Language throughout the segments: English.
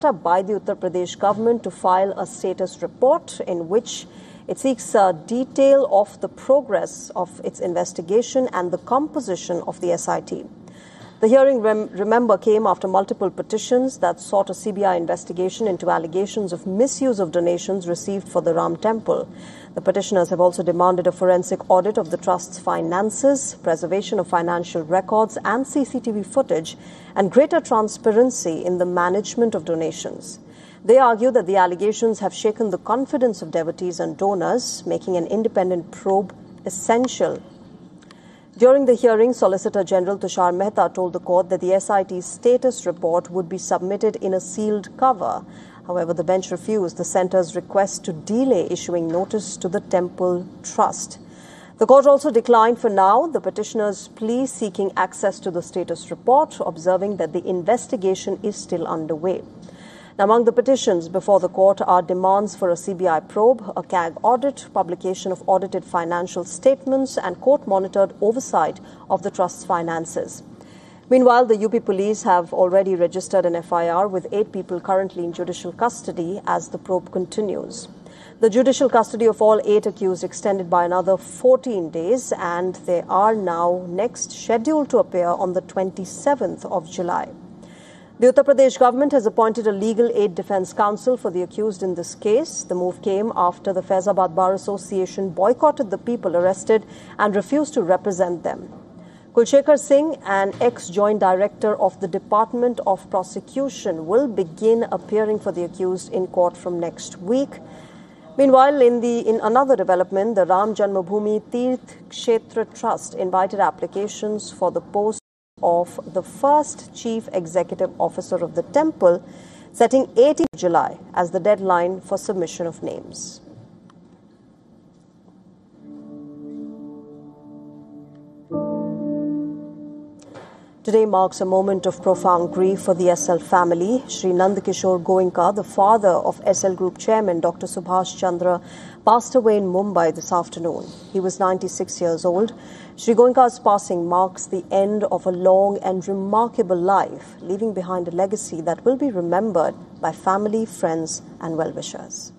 by the Uttar Pradesh government to file a status report in which it seeks detail of the progress of its investigation and the composition of the SIT. The hearing, remember, came after multiple petitions that sought a CBI investigation into allegations of misuse of donations received for the Ram Temple. The petitioners have also demanded a forensic audit of the trust's finances, preservation of financial records and CCTV footage, and greater transparency in the management of donations. They argue that the allegations have shaken the confidence of devotees and donors, making an independent probe essential. During the hearing, Solicitor General Tushar Mehta told the court that the SIT's status report would be submitted in a sealed cover. However, the bench refused the centre's request to delay issuing notice to the temple trust. The court also declined for now the petitioner's plea seeking access to the status report, observing that the investigation is still underway. Now, among the petitions before the court are demands for a CBI probe, a CAG audit, publication of audited financial statements, and court-monitored oversight of the trust's finances. Meanwhile, the UP police have already registered an FIR with 8 people currently in judicial custody as the probe continues. The judicial custody of all 8 accused extended by another 14 days, and they are now next scheduled to appear on the 27th of July. The Uttar Pradesh government has appointed a legal aid defence counsel for the accused in this case. The move came after the Faizabad Bar Association boycotted the people arrested and refused to represent them. Kulshekhar Singh, an ex-joint director of the Department of Prosecution, will begin appearing for the accused in court from next week. Meanwhile, in another development, the Ram Janmabhoomi Tirth Kshetra Trust invited applications for the post of the first Chief Executive Officer of the temple, setting 18th July as the deadline for submission of names. Today marks a moment of profound grief for the SL family. Shri Nandakishore Goenka, the father of SL Group Chairman Dr. Subhash Chandra, passed away in Mumbai this afternoon. He was 96 years old. Shri Goenka's passing marks the end of a long and remarkable life, leaving behind a legacy that will be remembered by family, friends, and well-wishers.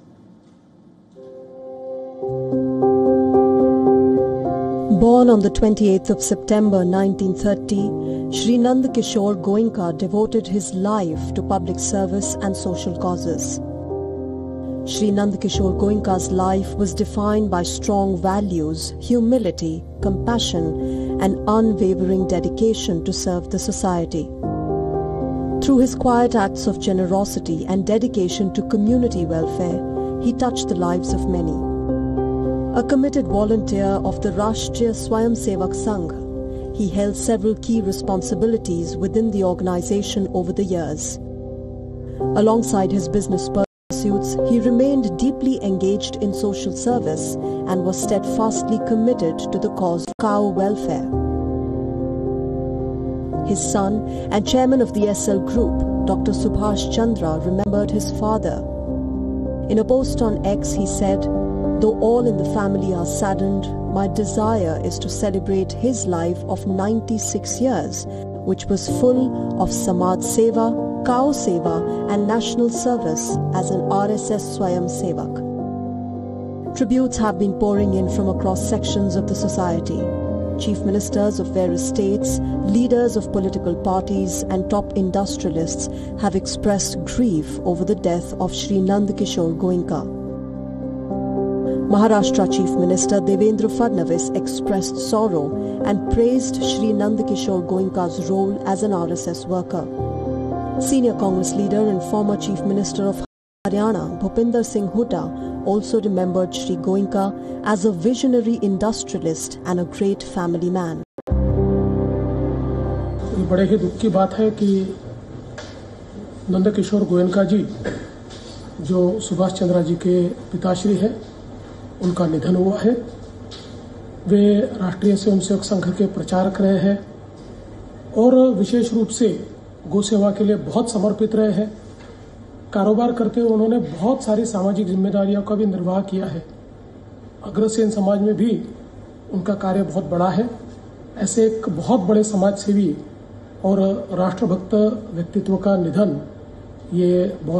Born on the 28th of September 1930, Shri Nandakishore Goenka devoted his life to public service and social causes. Shri Nandakishore Goenka's life was defined by strong values, humility, compassion, and unwavering dedication to serve the society. Through his quiet acts of generosity and dedication to community welfare, he touched the lives of many. A committed volunteer of the Rashtriya Swayamsevak Sangh, he held several key responsibilities within the organization over the years. Alongside his business pursuits, he remained deeply engaged in social service and was steadfastly committed to the cause of cow welfare. His son and chairman of the SL Group, Dr. Subhash Chandra, remembered his father. In a post on X, he said, "Though all in the family are saddened, my desire is to celebrate his life of 96 years, which was full of Samaj Seva, Cow Seva and national service as an RSS Swayam Sevak." Tributes have been pouring in from across sections of the society. Chief ministers of various states, leaders of political parties and top industrialists have expressed grief over the death of Shri Nandakishore Goenka. Maharashtra Chief Minister Devendra Fadnavis expressed sorrow and praised Shri Nandakishore Goenka's role as an RSS worker. Senior Congress leader and former Chief Minister of Haryana, Bhupinder Singh Hooda, also remembered Shri Goenka as a visionary industrialist and a great family man. बड़े ही दुख की बात है कि नंदकिशोर गोयनका जी, जो सुभाष चंद्रा जी के पिताश्री हैं, उनका निधन हुआ है। वे राष्ट्रीय स्वयंसेवक संघ के प्रचारक रहे हैं और विशेष रूप से गौ सेवा के लिए बहुत समर्पित रहे हैं। कारोबार करते हुए उन्होंने बहुत सारी सामाजिक जिम्मेदारियों का भी निर्वाह किया है। अग्रसेन समाज में भी उनका कार्य बहुत बड़ा है। ऐसे एक बहुत बड़े समाज सेवी और राष्ट्रभक्त व्यक्तित्व का निधन ये बहुत